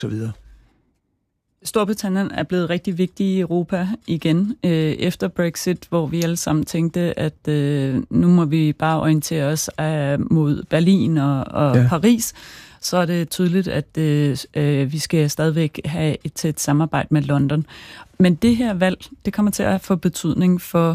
osv.? Storbritannien er blevet rigtig vigtig i Europa igen, efter Brexit, hvor vi alle sammen tænkte, at nu må vi bare orientere os mod Berlin og Paris. Så er det tydeligt, at vi skal stadigvæk have et tæt samarbejde med London. Men det her valg, det kommer til at få betydning for,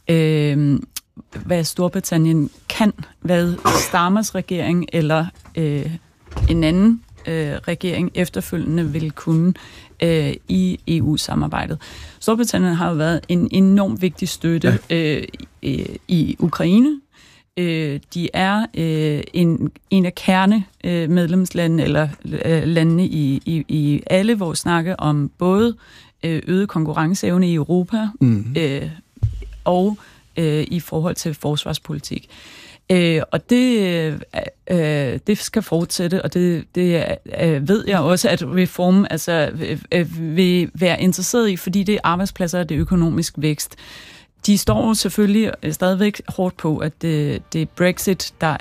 hvad Storbritannien kan, hvad Starmers regering eller en anden regering efterfølgende vil kunne i EU-samarbejdet. Storbritannien har jo været en enormt vigtig støtte i Ukraine. De er en af kernemedlemslandene eller landene i alle, hvor snakke om både øget konkurrenceevne i Europa og i forhold til forsvarspolitik. Og det skal fortsætte, og det ved jeg også, at Reform vil være interesseret i, fordi det er arbejdspladser og det er økonomisk vækst. De står selvfølgelig stadigvæk hårdt på, at det er Brexit, der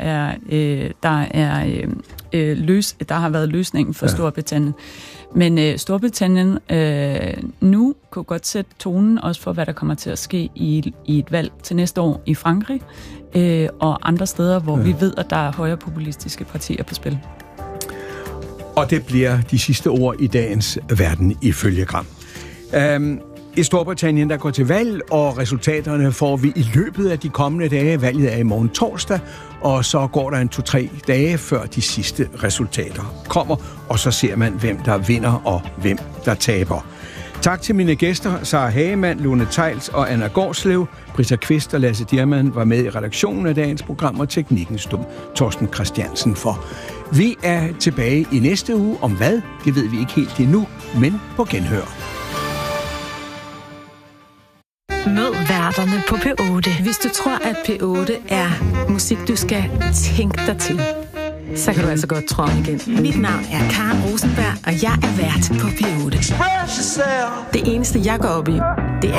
har været løsningen for Storbritannien. Men Storbritannien nu kunne godt sætte tonen også for, hvad der kommer til at ske i et valg til næste år i Frankrig og andre steder, hvor vi ved, at der er højrepopulistiske partier på spil. Og det bliver de sidste ord i dagens Verden ifølge Gram. I Storbritannien, der går til valg, og resultaterne får vi i løbet af de kommende dage. Valget er i morgen torsdag, og så går der 2-3 dage, før de sidste resultater kommer, og så ser man, hvem der vinder og hvem der taber. Tak til mine gæster, Sara Hagemann, Lone Theils og Anna Gårdslev. Britta Kvist og Lasse Diermann var med i redaktionen af dagens program, og teknikken stod Torsten Christiansen for. Vi er tilbage i næste uge. Om hvad? Det ved vi ikke helt endnu, men på genhør. Mød værterne på P8. Hvis du tror, at P8 er musik, du skal tænke dig til, så kan du altså godt tro igen. Mit navn er Karen Rosenberg, og jeg er vært på P8. Det eneste, jeg går op i, det er